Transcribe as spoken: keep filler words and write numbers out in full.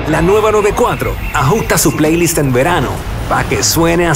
La nueva noventa y cuatro ajusta su playlist en verano para que suene así.